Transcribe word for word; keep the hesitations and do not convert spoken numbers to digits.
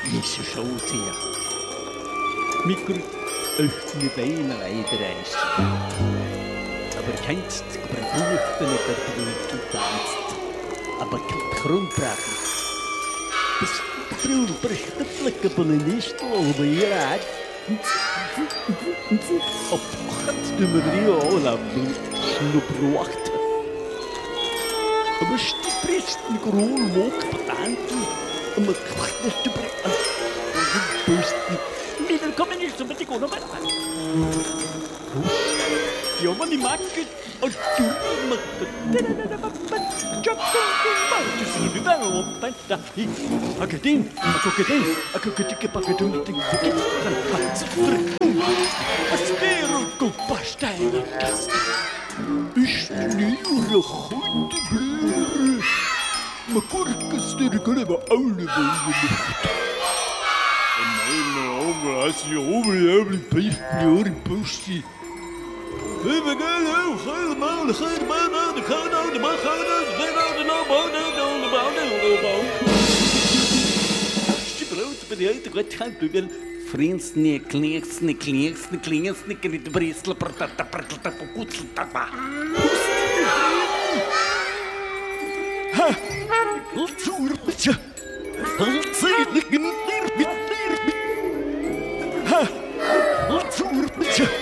Ist schon sehr. Mikro öffnet Beine leider eins. Aber kennst du, aber Buchten nicht der Brut getanzt. Aber Kronbraten. Das Brut bricht der Blickable nicht, wo ihr hat. Opachend tun wir die alle schnupprocht. Aber stipristen Grol wog Patanten. Und man klacht nicht über alles. Und die Bösten. Wieder kommen nicht so mit die Kohle mehr an. Ja, man die Macke. Und du Macke. Das ist die Wärme. Akadem. Akadem. Akadem. Akadem. Was wäre Kupfersteiner Gast? Ich nie ihre Hunde blöre. Ma kurkes der Kalber alle wollen. Meine Augen hast du oben die Pflichten Pusti. Wir gehen auf, helemaal, helemaal, de Gano, de Magano, de Gano, de Lobo, de Lobo, de Lobo. Die Brot bei der Leute Gott hat wir Friends nie klings nie klings nie klings nie mit Bristle Protata Protata Pukutl Tapa. Ha! Zur bitte. Halt nicht mit mir mit mir. Ha! Zur bitte.